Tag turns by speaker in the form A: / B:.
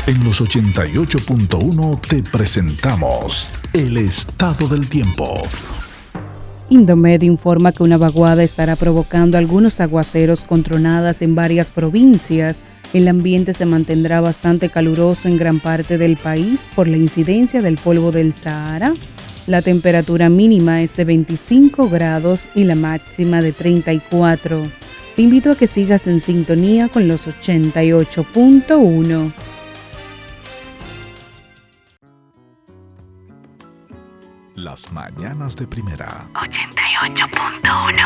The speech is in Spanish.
A: En los 88.1 te presentamos el estado del tiempo.
B: Indomed informa que una vaguada estará provocando algunos aguaceros con tronadas en varias provincias. El ambiente se mantendrá bastante caluroso en gran parte del país por la incidencia del polvo del Sahara. La temperatura mínima es de 25 grados y la máxima de 34. Te invito a que sigas en sintonía con los 88.1.
A: Las mañanas de primera.
C: 88.1